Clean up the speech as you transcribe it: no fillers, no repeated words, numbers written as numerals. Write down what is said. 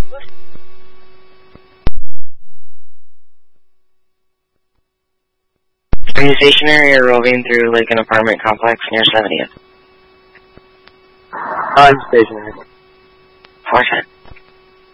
Are you stationary or roving through like an apartment complex near 70th? I'm stationary. 410.